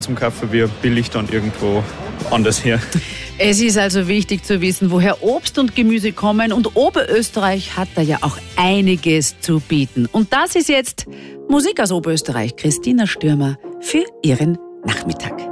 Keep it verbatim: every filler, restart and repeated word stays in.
zum kaufen wir billig dann irgendwo anders her. Es ist also wichtig zu wissen, woher Obst und Gemüse kommen, und Oberösterreich hat da ja auch einiges zu bieten. Und das ist jetzt Musik aus Oberösterreich. Christina Stürmer für ihren Nachmittag.